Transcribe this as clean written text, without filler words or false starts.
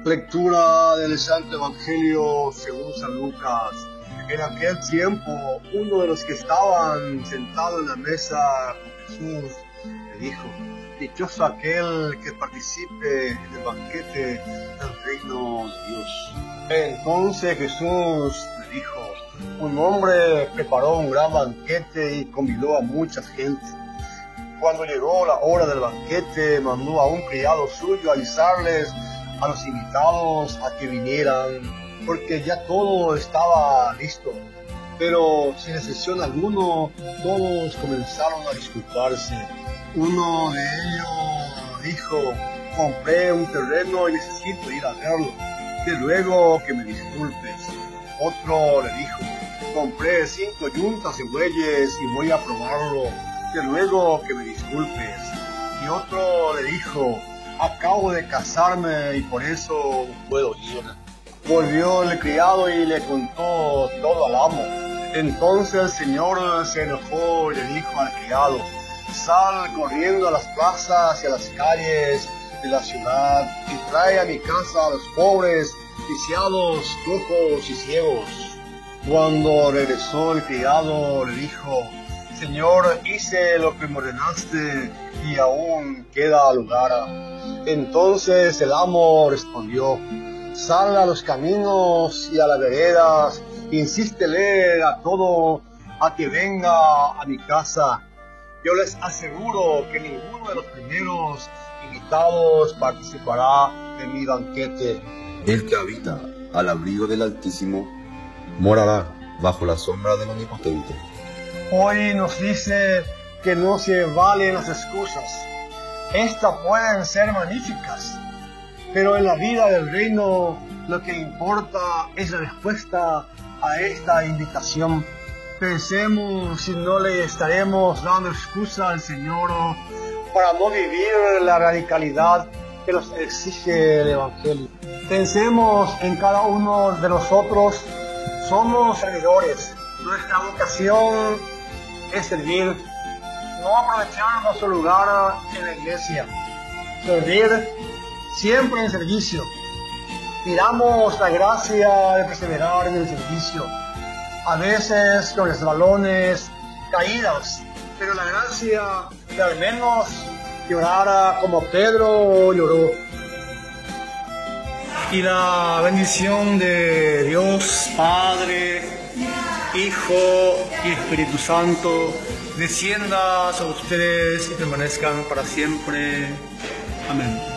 Lectura del Santo Evangelio según San Lucas. En aquel tiempo, uno de los que estaban sentados en la mesa con Jesús le dijo: dichoso aquel que participe en el banquete del reino de Dios. Entonces Jesús le dijo: un hombre preparó un gran banquete y convidó a mucha gente. Cuando llegó la hora del banquete, mandó a un criado suyo a avisarles a los invitados a que vinieran, porque ya todo estaba listo. Pero sin excepción alguno, todos comenzaron a disculparse. Uno de ellos dijo: compré un terreno y necesito ir a verlo, te ruego que me disculpes. Otro le dijo: compré 5 yuntas de bueyes y voy a probarlo, te ruego que me disculpes. Y otro le dijo: acabo de casarme y por eso no puedo ir. Volvió el criado y le contó todo al amo. Entonces el señor se enojó y le dijo al criado: sal corriendo a las plazas y a las calles de la ciudad y trae a mi casa a los pobres, lisiados, cojos y ciegos. Cuando regresó el criado le dijo: Señor, hice lo que me ordenaste y aún queda lugar. Entonces el amo respondió: sal a los caminos y a las veredas, insístele a todo a que venga a mi casa. Yo les aseguro que ninguno de los primeros invitados participará de mi banquete. El que habita al abrigo del Altísimo morará bajo la sombra del Omnipotente. Hoy nos dice que no se valen las excusas. Estas pueden ser magníficas, pero en la vida del reino lo que importa es la respuesta a esta invitación. Pensemos si no le estaremos dando excusa al Señor para no vivir la radicalidad que nos exige el Evangelio. Pensemos en cada uno de nosotros. Somos servidores. Nuestra vocación es servir. No aprovechar nuestro lugar en la iglesia. Servir siempre en servicio. Pidamos la gracia de perseverar en el servicio. A veces con resbalones, caídas, pero la gracia de al menos llorar como Pedro lloró. Y la bendición de Dios Padre, Hijo y Espíritu Santo descienda sobre ustedes y permanezcan para siempre. Amén.